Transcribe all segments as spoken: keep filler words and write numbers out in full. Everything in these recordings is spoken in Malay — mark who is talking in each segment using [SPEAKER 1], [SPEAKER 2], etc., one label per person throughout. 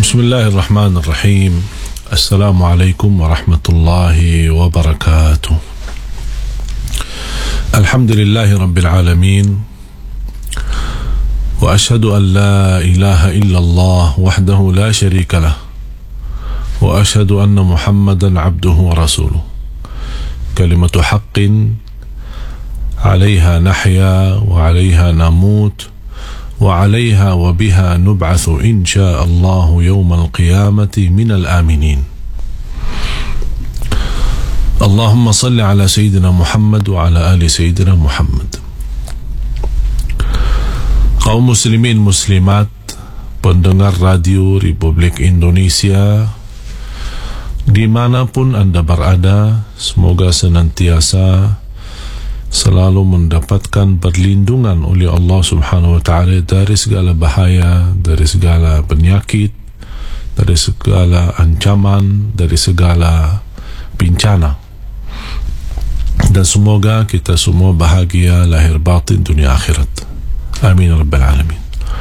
[SPEAKER 1] Bismillahirrahmanirrahim. Assalamualaikum warahmatullahi wabarakatuh. Alhamdulillahi rabbil alamin. Wa ashhadu an la ilaha illallah wahdahu la sharika lah. Wa ashhadu anna Muhammadan abduhu wa rasuluh. Kalimatu haqqin 'alayha nahya wa 'alayha namut. وعليها وبها نبعث إن شاء الله يوم القيامة من الآمنين. اللهم صل على سيدنا محمد وعلى آل سيدنا محمد. Kaum muslimin muslimat, pendengar radio Republik Indonesia dimanapun anda berada, semoga senantiasa selalu mendapatkan perlindungan oleh Allah Subhanahu wa Ta'ala dari segala bahaya, dari segala penyakit, dari segala ancaman, dari segala bencana. Dan semoga kita semua bahagia lahir batin dunia akhirat. Amin rabbal alamin.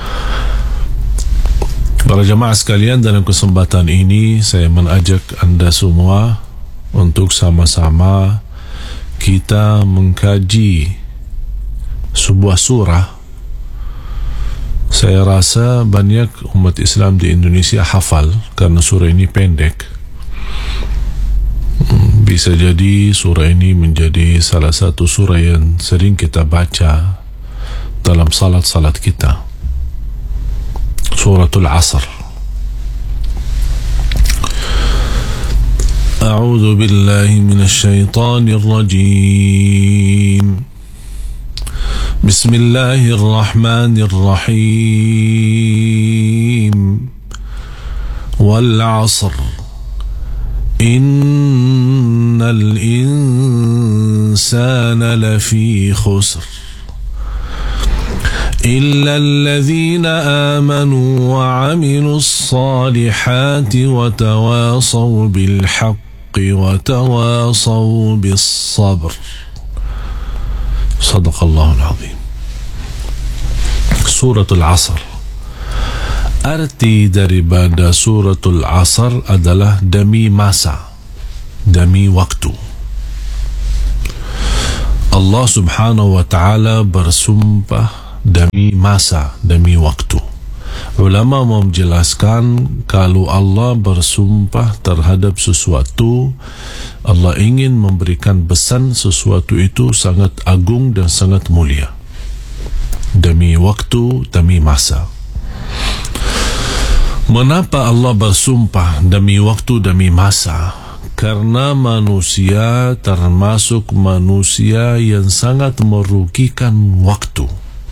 [SPEAKER 1] Para jemaah sekalian, dalam kesempatan ini saya mengajak anda semua untuk sama-sama kita mengkaji sebuah surah. Saya rasa banyak umat Islam di Indonesia hafal karena surah ini pendek. Bisa jadi surah ini menjadi salah satu surah yang sering kita baca dalam salat-salat kita. Suratul Asr. أعوذ بالله من الشيطان الرجيم. بسم الله الرحمن الرحيم. والعصر إن الإنسان لفي خسر إلا الذين آمنوا وعملوا الصالحات وتواصوا بالحق وتواصوا بالصبر. صدق الله العظيم. Suratul Asr. Arti daripada Suratul Asr adalah demi masa, demi waktu. Allah Subhanahu wa Ta'ala bersumpah demi masa, demi waktu. Ulama menjelaskan kalau Allah bersumpah terhadap sesuatu, Allah ingin memberikan pesan sesuatu itu sangat agung dan sangat mulia. Demi waktu, demi masa. Mengapa Allah bersumpah demi waktu, demi masa? Karena manusia termasuk manusia yang sangat merugikan waktu.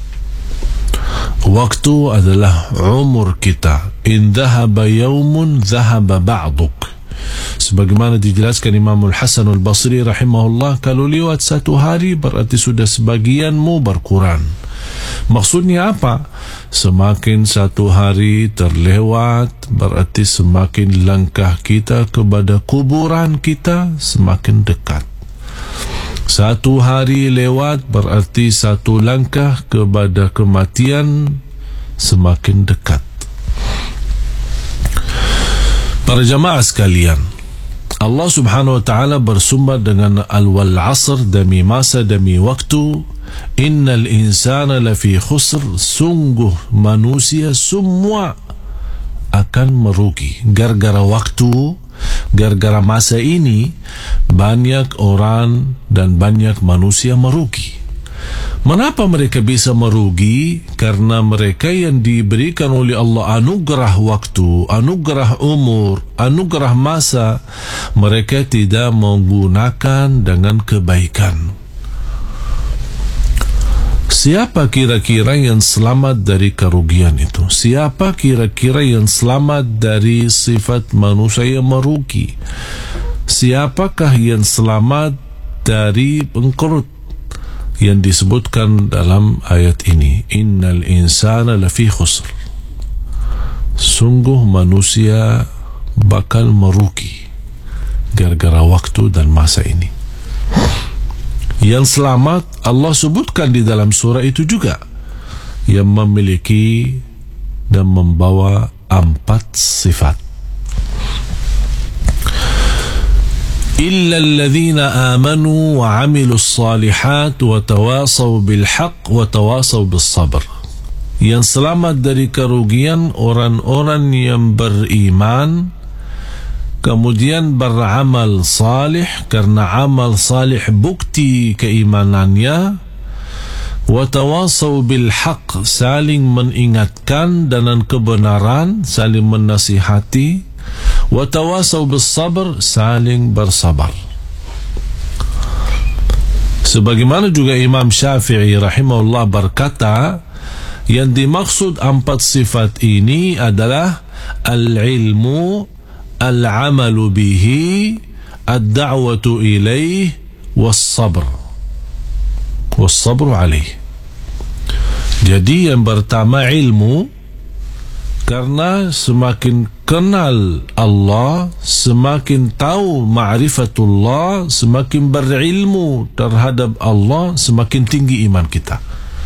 [SPEAKER 1] Waktu adalah umur kita. In dhahaba yawmun dhahaba ba'duk. Sebagaimana dijelaskan Imam Al-Hasan Al-Basri rahimahullah, kalau lewat satu hari berarti sudah sebagianmu berkurang. Maksudnya apa? Semakin satu hari terlewat berarti semakin langkah kita kepada kuburan kita semakin dekat. Satu hari lewat berarti satu langkah kepada kematian semakin dekat. Para jamaah sekalian, Allah Subhanahu wa Ta'ala bersumpah dengan al-wal asr, demi masa, demi waktu. Innal insana lafi khusr, sungguh manusia semua akan merugi gara-gara waktu. Gara-gara masa ini banyak orang dan banyak manusia merugi. Mengapa mereka bisa merugi? Karena mereka yang diberikan oleh Allah anugerah waktu, anugerah umur, anugerah masa, mereka tidak menggunakan dengan kebaikan. Siapa kira-kira yang selamat dari kerugian itu? Siapa kira-kira yang selamat dari sifat manusia yang merugi? Siapakah yang selamat dari bangkrut yang disebutkan dalam ayat ini? Innal insana lafi khusr. Sungguh manusia bakal merugi gara-gara waktu dan masa ini. Yang selamat Allah sebutkan di dalam surah itu juga, yang memiliki dan membawa empat sifat. Illa alladhina amanu wa amilus salihat wa tawasaw bil haqq wa tawasaw bis sabr. Yang selamat dari kerugian orang-orang yang beriman kemudian beramal salih, karena amal salih bukti keimanannya. Wa tawasaw bil haqq, saling mengingatkan dengan kebenaran, saling menasihati. Wa tawasaw bis sabr, saling bersabar. Sebagaimana juga Imam Syafi'i rahimahullah berkata, yang dimaksud empat sifat ini adalah al-ilmu, al-amalu bihi, ad-da'watu ilaih, was-sabr was-sabru alaih. Jadi yang pertama ilmu, karena semakin kenal Allah, semakin tahu ma'rifatullah, semakin berilmu terhadap Allah, semakin tinggi iman kita.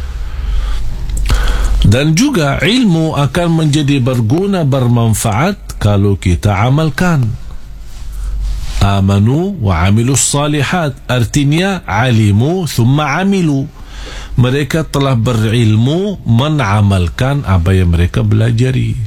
[SPEAKER 1] Dan juga ilmu akan menjadi berguna, bermanfaat kalau kita amalkan. Amanu wa amilus salihat, artinya alimu thumma amilu. Mereka telah berilmu, menamalkan apa yang mereka belajari.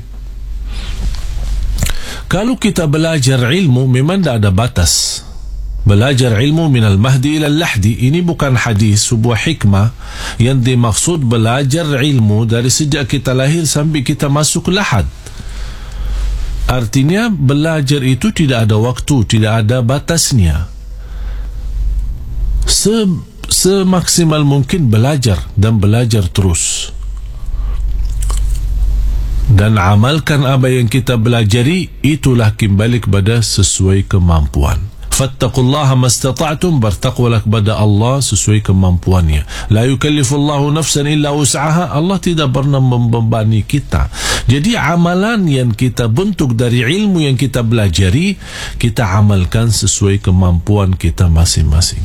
[SPEAKER 1] Kalau kita belajar ilmu, memang tidak ada batas. Belajar ilmu minal mahdi ilal lahdi, ini bukan hadis, sebuah hikmah. Yang dimaksud belajar ilmu dari sejak kita lahir sampai kita masuk lahad. Artinya belajar itu tidak ada waktu, tidak ada batasnya. Se semaksimal mungkin belajar dan belajar terus. Dan amalkan apa yang kita belajari, itulah kembali kepada sesuai kemampuan. Fattaqullaha mastata'tum, bertakwalah kepada Allah sesuai kemampuannya. La yukallifullahu nafsan illa wus'aha, Allah tidak pernah membebani kita. Jadi amalan yang kita bentuk dari ilmu yang kita belajari, kita amalkan sesuai kemampuan kita masing-masing.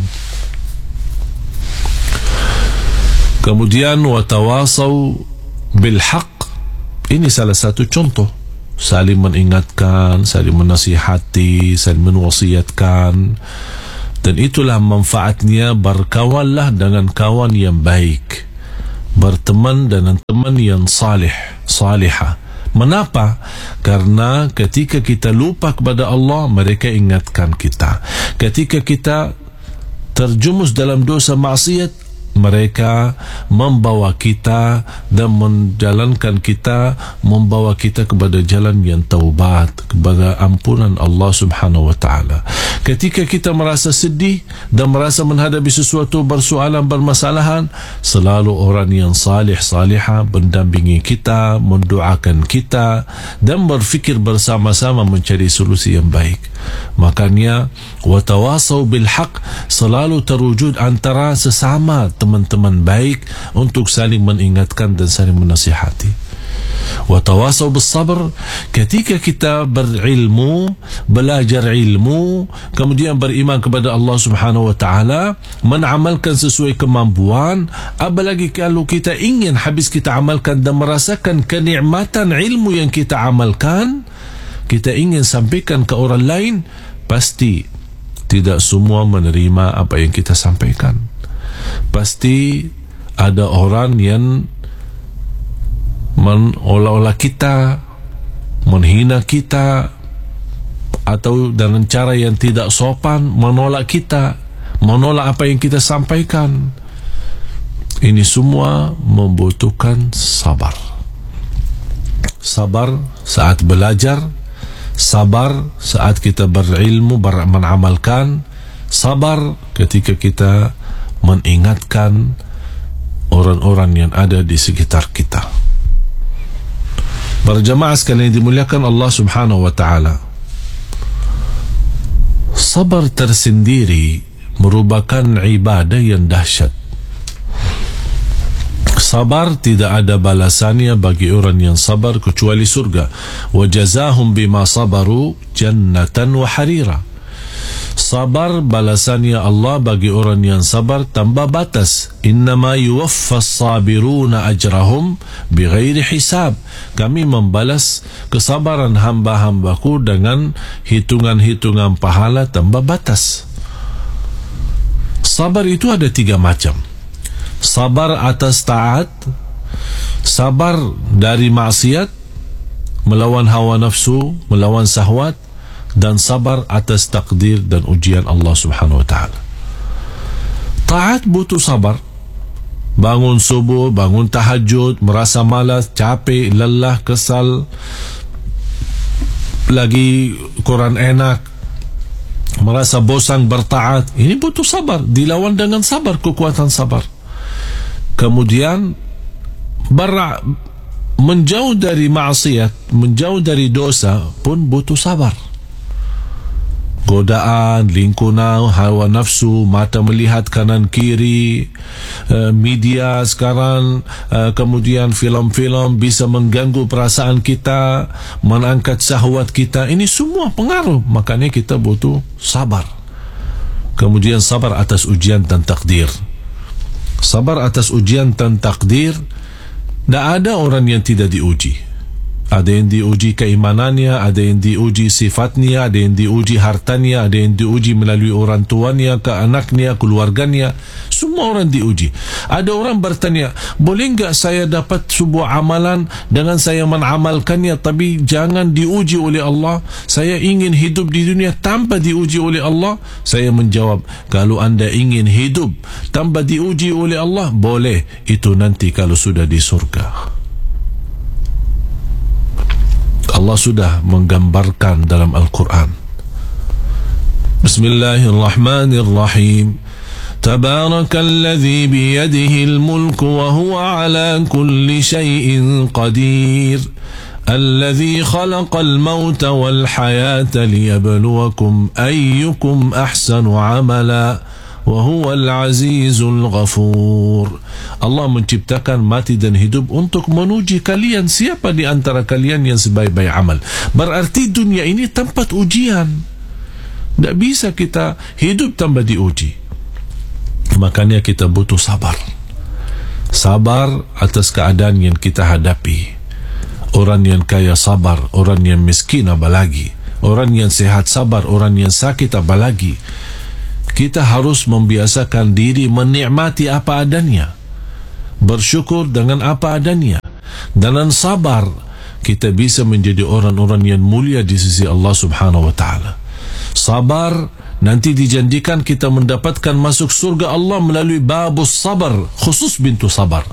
[SPEAKER 1] Kemudian watawasaw bil haqq, ini salah satu contoh. Saling mengingatkan, saling menasihati, saling menwasiatkan. Dan itulah manfaatnya, berkawanlah dengan kawan yang baik, berteman dengan teman yang salih, salihah. Mengapa? Karena ketika kita lupa kepada Allah, mereka ingatkan kita. Ketika kita terjumus dalam dosa maksiat, mereka membawa kita dan menjalankan kita, membawa kita kepada jalan yang taubat, kepada ampunan Allah subhanahu wa ta'ala. Ketika kita merasa sedih dan merasa menghadapi sesuatu persoalan, bermasalahan, selalu orang yang salih salihah mendampingi kita, mendoakan kita dan berfikir bersama-sama mencari solusi yang baik. Makanya watawasaw bil haq selalu terwujud antara sesama teman-teman baik untuk saling mengingatkan dan saling menasihati. Watawasaw bis sabr, ketika kita berilmu, belajar ilmu, kemudian beriman kepada Allah subhanahu wa ta'ala, menamalkan sesuai kemampuan. Apalagi kalau kita ingin habis kita amalkan dan merasakan kenikmatan ilmu yang kita amalkan, kita ingin sampaikan ke orang lain, pasti tidak semua menerima apa yang kita sampaikan. Pasti ada orang yang mengolah-olah kita, menghina kita, atau dengan cara yang tidak sopan menolak kita, menolak apa yang kita sampaikan. Ini semua membutuhkan sabar. Sabar saat belajar, sabar saat kita berilmu, beramalkan, sabar ketika kita mengingatkan orang-orang yang ada di sekitar kita. Berjamaah sekalian dimuliakan Allah subhanahu wa ta'ala, sabar tersendiri merupakan ibadah yang dahsyat. Sabar tidak ada balasannya bagi orang yang sabar kecuali surga. Wa jazahum bima sabaru jannatan wa harira. Sabar balasannya Allah bagi orang yang sabar tanpa batas. Innama yuwaffas sabiruna ajrahum bighairi hisab. Kami membalas kesabaran hamba-hambaku dengan hitungan-hitungan pahala tanpa batas. Sabar itu ada tiga macam. Sabar atas taat, sabar dari maksiat, melawan hawa nafsu, melawan syahwat, dan sabar atas takdir dan ujian Allah Subhanahu wa taala. Taat butuh sabar. Bangun subuh, bangun tahajud, merasa malas, capek, lelah, kesal, lagi kurang enak, merasa bosan bertaat. Ini butuh sabar, dilawan dengan sabar, kekuatan sabar. Kemudian ber- menjauh dari maksiat, menjauh dari dosa pun butuh sabar. Godaan, lingkungan, hawa nafsu, mata melihat kanan kiri, media sekarang, kemudian filem-filem bisa mengganggu perasaan kita, mengangkat syahwat kita. Ini semua pengaruh, makanya kita butuh sabar. Kemudian sabar atas ujian dan takdir. Sabar atas ujian dan takdir. Tak ada orang yang tidak diuji. Ada yang diuji keimanannya, ada yang diuji sifatnya, ada yang diuji hartanya, ada yang diuji melalui orang tuanya, ke anaknya, keluarganya. Semua orang diuji. Ada orang bertanya, boleh enggak saya dapat sebuah amalan dengan saya mengamalkannya, tapi jangan diuji oleh Allah? Saya ingin hidup di dunia tanpa diuji oleh Allah. Saya menjawab, kalau anda ingin hidup tanpa diuji oleh Allah, boleh. Itu nanti kalau sudah di surga. Allah sudah menggambarkan dalam Al-Quran. Bismillahirrahmanirrahim. Tabarakalladzi biyadihil mulku wa huwa ala kulli syai'in qadir. Alladzi khalaqal mauta wal hayata liyabluwakum ayyukum ahsanu amala. Wahuwal azizul ghafur. Allah menciptakan mati dan hidup untuk menuji kalian, siapa di antara kalian yang sebaik-baik amal. Berarti dunia ini tempat ujian. Tak bisa kita hidup tanpa diuji. Makanya kita butuh sabar. Sabar atas keadaan yang kita hadapi. Orang yang kaya sabar, orang yang miskin apalagi. Orang yang sehat sabar, orang yang sakit apalagi. Kita harus membiasakan diri menikmati apa adanya, bersyukur dengan apa adanya. Dengan sabar kita bisa menjadi orang-orang yang mulia di sisi Allah Subhanahu wa taala. Sabar nanti dijanjikan kita mendapatkan masuk surga Allah melalui babus sabar, khusus pintu sabar.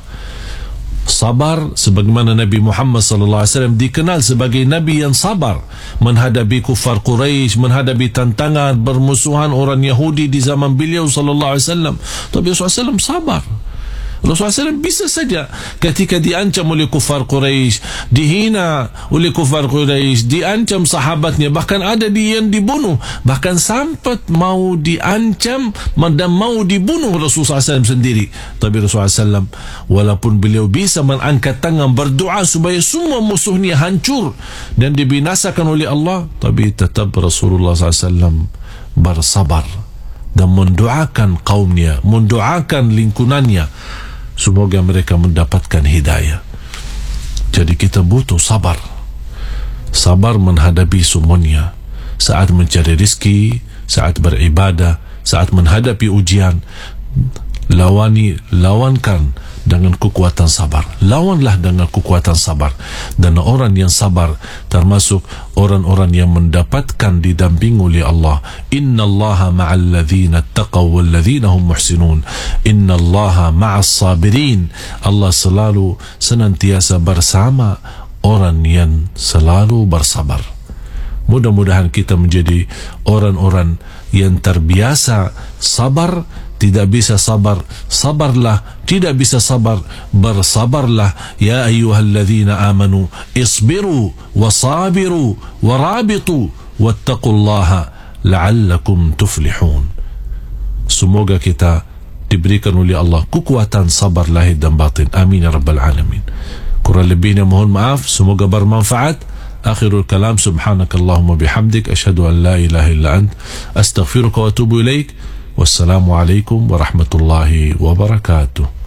[SPEAKER 1] Sabar sebagaimana Nabi Muhammad sallallahu alaihi wasallam dikenal sebagai nabi yang sabar menghadapi kufar Quraisy, menghadapi tantangan bermusuhan orang Yahudi di zaman beliau sallallahu alaihi wasallam. Tapi Rasulullah sallallahu alaihi wasallam sabar. Rasulullah sallallahu alaihi wasallam bisa saja ketika diancam oleh kufar Quraisy, dihina oleh kufar Quraisy, diancam sahabatnya, bahkan ada dia yang dibunuh, bahkan sampai mau diancam dan mau dibunuh Rasulullah sallallahu alaihi wasallam sendiri. Tapi Rasulullah sallallahu alaihi wasallam walaupun beliau bisa mengangkat tangan berdoa supaya semua musuhnya hancur dan dibinasakan oleh Allah, tapi tetap Rasulullah sallallahu alaihi wasallam bersabar dan mendoakan kaumnya, mendoakan lingkungannya, semoga mereka mendapatkan hidayah. Jadi kita butuh sabar. Sabar menghadapi semuanya. Saat mencari rezeki, saat beribadah, saat menghadapi ujian, lawani, lawankan dengan kekuatan sabar. Lawanlah dengan kekuatan sabar. Dan orang yang sabar termasuk orang-orang yang mendapatkan didamping oleh Allah. Inna Allaha ma'al ladhina taqaw wal ladhina hum muhsinun. Inna Allaha ma'as sabirin. Allah selalu senantiasa bersama orang yang selalu bersabar. Mudah-mudahan kita menjadi orang-orang yang terbiasa sabar. Tidak bisa sabar, sabarlah. Tidak bisa sabar, bersabarlah. Ya ayyuhalladzina amanu isbiru wasabiru warabitu wattaqullaha la'allakum tuflihun. Semoga kita diberikan oleh Allah kekuatan sabar lahir dan batin. Amin ya rabbal alamin. Kurang lebihnya mohon maaf. Semoga bermanfaat. akhirul kalam, subhanakallahumma bihamdik, asyhadu an la ilaha illa ant, astaghfiruka wa atubu ilaik. Wassalamualaikum warahmatullahi wabarakatuh.